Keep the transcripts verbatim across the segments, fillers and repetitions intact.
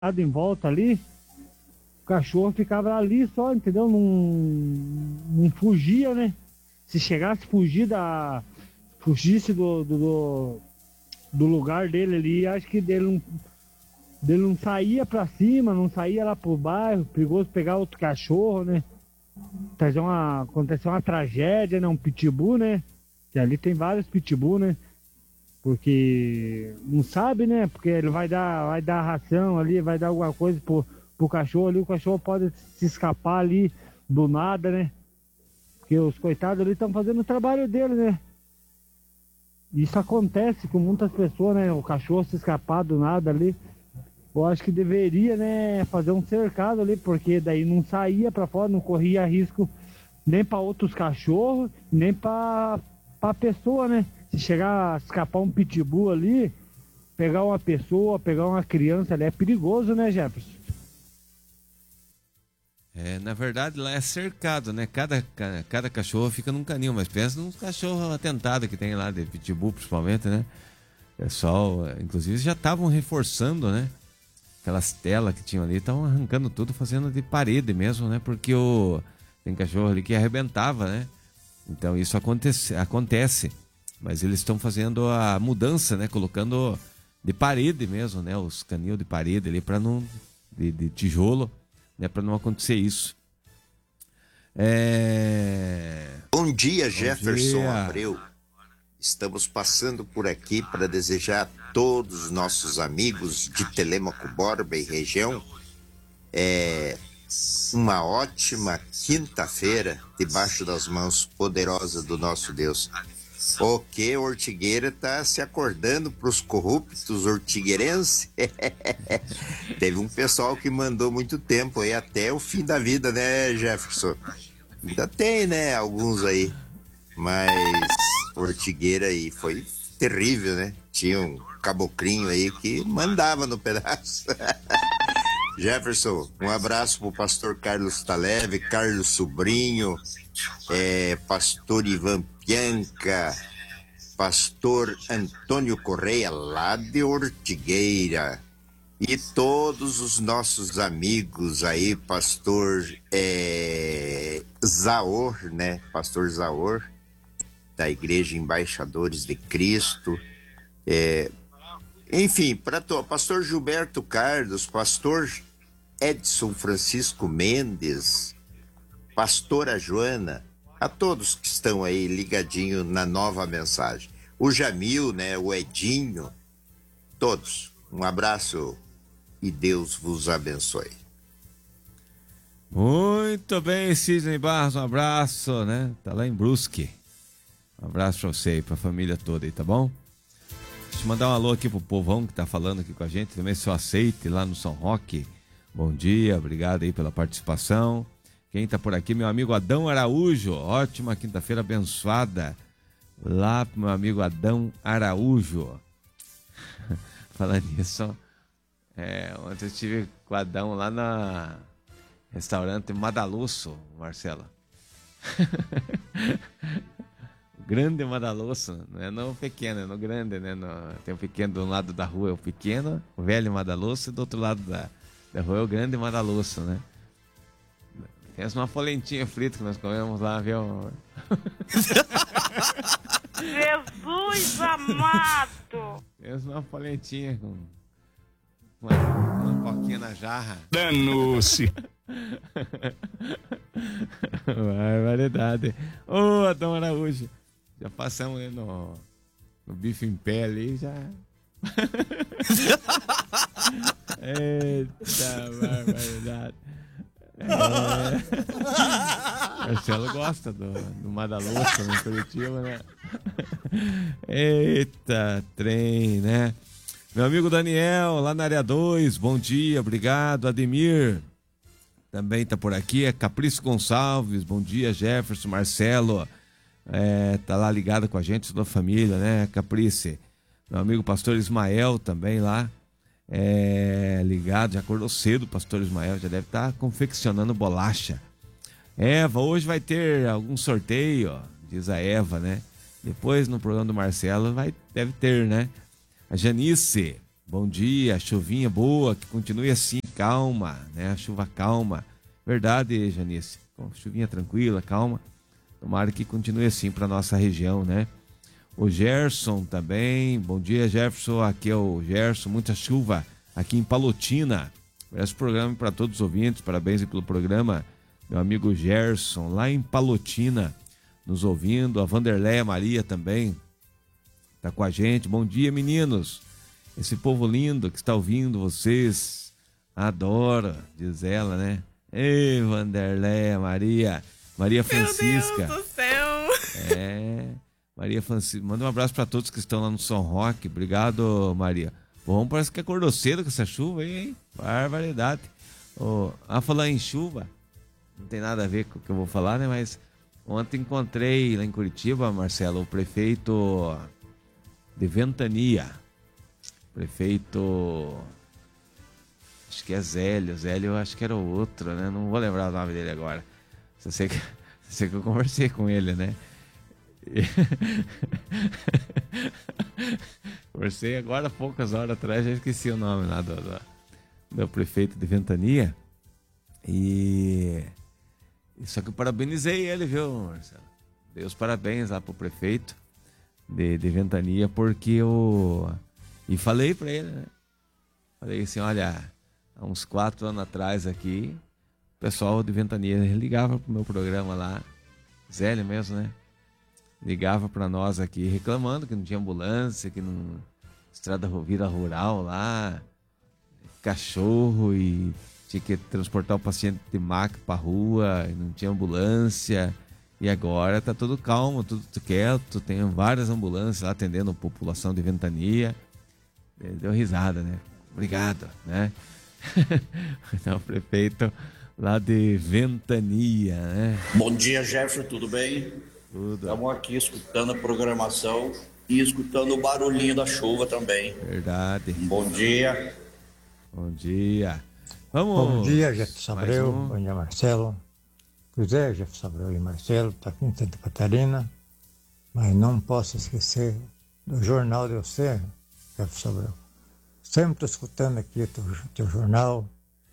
em volta ali, o cachorro ficava ali só, entendeu? Não, não fugia, né? Se chegasse a fugir da. Fugisse do, do, do, do lugar dele ali, acho que dele não, dele não saía pra cima, não saía lá pro bairro, perigoso pegar outro cachorro, né? Trazer uma, aconteceu uma tragédia, né? Um pitbull, né? Que ali tem vários pitbull, né? Porque não sabe, né? Porque ele vai dar, vai dar ração ali, vai dar alguma coisa pro, pro cachorro ali, o cachorro pode se escapar ali do nada, né? Porque os coitados ali estão fazendo o trabalho dele, né? Isso acontece com muitas pessoas, né? O cachorro se escapar do nada ali. Eu acho que deveria, né, fazer um cercado ali, porque daí não saía pra fora, não corria risco nem pra outros cachorros, nem pra, pra pessoa, né? Se chegar a escapar um pitbull ali, pegar uma pessoa, pegar uma criança ali, é perigoso, né, Jefferson? É, na verdade lá é cercado, né? Cada, cada, cada cachorro fica num canil, mas pensa num cachorro atentado que tem lá, de pitbull principalmente, né? Pessoal, inclusive já estavam reforçando, né? Aquelas telas que tinham ali, estavam arrancando tudo, fazendo de parede mesmo, né? Porque o tem cachorro ali que arrebentava, né? Então isso acontece, acontece. Mas eles estão fazendo a mudança, né? Colocando de parede mesmo, né? Os canil de parede ali para não de, de tijolo, né? Para não acontecer isso. É... Bom dia, Jefferson Bom dia. Abreu. Estamos passando por aqui para desejar a todos os nossos amigos de Telêmaco Borba e região é, uma ótima quinta-feira debaixo das mãos poderosas do nosso Deus. O que Ortigueira está se acordando para os corruptos ortigueirenses? Teve um pessoal que mandou muito tempo aí até o fim da vida, né, Jefferson? Ainda tem, né, alguns aí, mas Ortigueira aí foi terrível, né? Tinha um caboclinho aí que mandava no pedaço. Jefferson, um abraço pro pastor Carlos Taleve, Carlos Sobrinho, é, pastor Ivan Pianca, pastor Antônio Correia, lá de Ortigueira, e todos os nossos amigos aí, pastor é, Zaor, né? Pastor Zaor, da Igreja Embaixadores de Cristo, é, enfim, para pastor Gilberto Carlos, pastor Edson Francisco Mendes, pastora Joana, a todos que estão aí ligadinho na nova mensagem. O Jamil, né, o Edinho, todos. Um abraço e Deus vos abençoe. Muito bem, Sidney Barros, um abraço, né? Tá lá em Brusque. Um abraço pra você e pra família toda aí, tá bom? Deixa eu mandar um alô aqui pro povão que tá falando aqui com a gente, também seu Aceite lá no São Roque. Bom dia, obrigado aí pela participação. Quem tá por aqui, meu amigo Adão Araújo, ótima quinta-feira abençoada. Lá pro meu amigo Adão Araújo. Falando nisso, é, ontem eu estive com o Adão lá na restaurante Madalosso, Marcelo. Grande Madalosso, não é no pequeno, é no grande, né? No, tem o pequeno do lado da rua, é o pequeno, o velho Madalosso, e do outro lado da, da rua é o grande Madalosso, né? Tem uma polentinha frita que nós comemos lá, viu? Jesus amado! Tem uma polentinha com uma, uma coquinha na jarra. Danou-se! Barbaridade. Ô, Adão Araújo, já passamos ali no, no bife em pé ali, já. Eita, barbaridade. É... Marcelo gosta do, do Madalosso no Curitiba, né? Eita, trem, né? Meu amigo Daniel, lá na área dois, bom dia, obrigado. Ademir também tá por aqui, é Capricho Gonçalves, bom dia. Jefferson, Marcelo, é, tá lá ligado com a gente, toda a família, né? Caprice, meu amigo pastor Ismael também lá, é, ligado, já acordou cedo o pastor Ismael, já deve estar tá confeccionando bolacha. Eva, hoje vai ter algum sorteio, ó, diz a Eva, né? Depois no programa do Marcelo vai, deve ter, né? A Janice, Bom dia, chuvinha boa, que continue assim, calma, né? A chuva calma. Verdade, Janice. Chuvinha tranquila, calma. Tomara que continue assim para nossa região, né? O Gerson também. Bom dia, Jefferson. Aqui é o Gerson. Muita chuva aqui em Palotina. Esse programa para todos os ouvintes. Parabéns aí pelo programa. Meu amigo Gerson, lá em Palotina, nos ouvindo. A Vanderleia Maria também tá com a gente. Bom dia, meninos. Esse povo lindo que está ouvindo vocês, adora, diz ela, né? Ei, Vanderleia, Maria, Maria Francisca. Meu Deus do céu! É, Maria Francisca. Manda um abraço para todos que estão lá no São Roque. Obrigado, Maria. Bom, parece que acordou cedo com essa chuva aí, hein? Barbaridade. Oh, a falar em chuva, não tem nada a ver com o que eu vou falar, né? Mas ontem encontrei lá em Curitiba, Marcelo, o prefeito de Ventania. Prefeito, acho que é Zélio, Zélio eu acho que era o outro, né? Não vou lembrar o nome dele agora. Só sei que, só sei que eu conversei com ele, né? E... conversei agora há poucas horas atrás, já esqueci o nome lá do, do, do prefeito de Ventania. E... Só que eu parabenizei ele, viu, Marcelo? Dei os parabéns lá pro prefeito de, de Ventania, porque o... E falei pra ele, né? Falei assim, olha, há uns quatro anos atrás aqui, o pessoal de Ventania ligava pro meu programa lá, Zélio mesmo, né? Ligava pra nós aqui reclamando que não tinha ambulância, que não... Estrada Rovira Rural lá, cachorro e tinha que transportar o paciente de maca pra rua, e não tinha ambulância. E agora tá tudo calmo, tudo quieto, tem várias ambulâncias lá atendendo a população de Ventania. Deu risada, né? Obrigado, né? Então, o prefeito lá de Ventania, né? Bom dia, Jefferson, tudo bem? Tudo. Estamos aqui escutando a programação e escutando o barulhinho da chuva também. Verdade. Bom dia. Bom dia. Vamos. Bom dia, Jefferson Abreu. Um. Bom dia, Marcelo. José, Jefferson Abreu e Marcelo, está aqui em Santa Catarina, mas não posso esquecer do Jornal de Você, Jefferson Abreu. Sempre estou escutando aqui o teu, teu jornal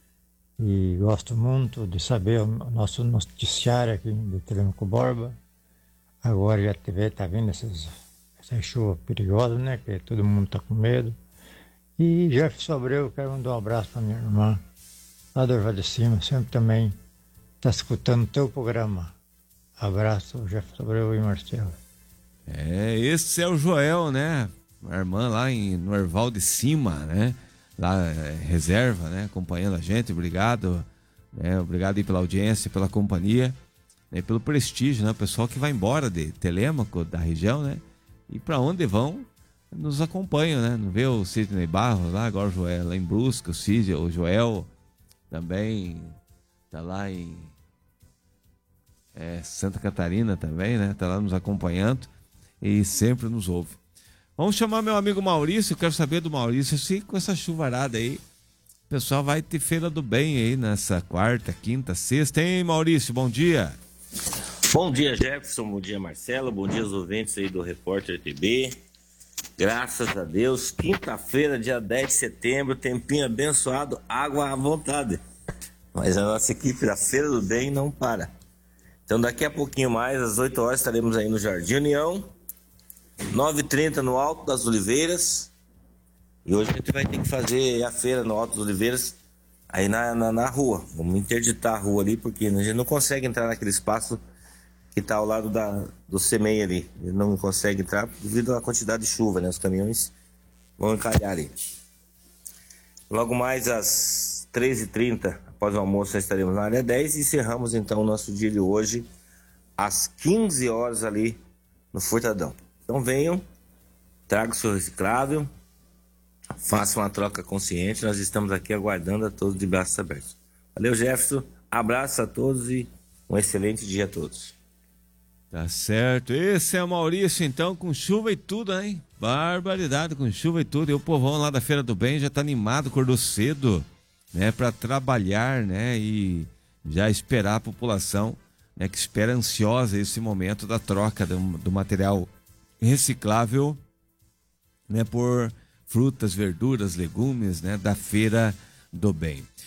e gosto muito de saber o nosso noticiário aqui de Telêmaco Borba. Agora já está vindo essas, essas chuvas perigosas, né? Que todo mundo está com medo. E Jefferson Abreu, quero mandar um abraço para minha irmã, lá do Vale de Cima, sempre também está escutando o teu programa. Abraço, Jefferson Abreu e Marcelo. É, esse é o Joel, né? A irmã lá em, no Erval de Cima, né? Lá, é, reserva, né? Acompanhando a gente, obrigado. Né? Obrigado aí pela audiência, pela companhia, né? Pelo prestígio, né? O pessoal que vai embora de Telêmaco, da região, né? E para onde vão, nos acompanham, né? Não vê o Sidney Barros lá, agora o Joel lá em Brusque, o Cid, o Joel também tá lá em é, Santa Catarina também, né? Tá lá nos acompanhando e sempre nos ouve. Vamos chamar meu amigo Maurício, eu quero saber do Maurício se com essa chuvarada aí, o pessoal vai ter Feira do Bem aí nessa quarta, quinta, sexta, hein, Maurício? Bom dia. Bom dia, Jefferson, bom dia, Marcelo, bom dia aos ouvintes aí do Repórter T B. Graças a Deus, quinta-feira, dia dez de setembro, tempinho abençoado, água à vontade. Mas a nossa equipe da Feira do Bem não para. Então daqui a pouquinho mais, às oito horas, estaremos aí no Jardim União, nove e trinta no Alto das Oliveiras. E hoje a gente vai ter que fazer a feira no Alto das Oliveiras, aí na, na, na rua. Vamos interditar a rua ali, porque a gente não consegue entrar naquele espaço que está ao lado da, do C M E I ali. Ele não consegue entrar devido à quantidade de chuva, né? Os caminhões vão encalhar ali. Logo mais às três e trinta, após o almoço, nós estaremos na área dez e encerramos então o nosso dia de hoje às quinze horas ali no Furtadão. Então venham, tragam o seu reciclável, façam uma troca consciente, nós estamos aqui aguardando a todos de braços abertos. Valeu, Jefferson, abraço a todos e um excelente dia a todos. Tá certo, esse é o Maurício então, com chuva e tudo, hein? Barbaridade, com chuva e tudo. E o povão lá da Feira do Bem já tá animado, acordou cedo, né? Pra trabalhar, né? E já esperar a população, né? Que espera ansiosa esse momento da troca do, do material reciclável, né? Por frutas, verduras, legumes, né, da Feira do Bem.